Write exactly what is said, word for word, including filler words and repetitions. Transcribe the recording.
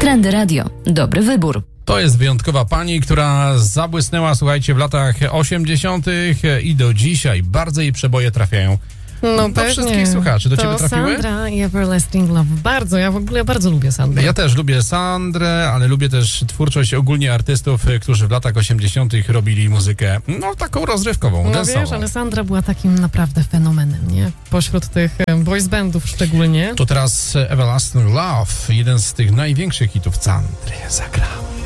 Trendy Radio. Dobry wybór. To jest wyjątkowa pani, która zabłysnęła, słuchajcie, w latach osiemdziesiątych i do dzisiaj bardzo jej przeboje trafiają. No do pewnie. wszystkich słuchaczy. Do to ciebie trafiły? Sandra i Everlasting Love. Bardzo, ja w ogóle bardzo lubię Sandrę. Ja też lubię Sandrę, ale lubię też twórczość ogólnie artystów, którzy w latach osiemdziesiątych robili muzykę, no taką rozrywkową, No dansową. wiesz, ale Sandra była takim naprawdę fenomenem, nie? Pośród tych boys bandów szczególnie. To teraz Everlasting Love, jeden z tych największych hitów Sandry zagrał.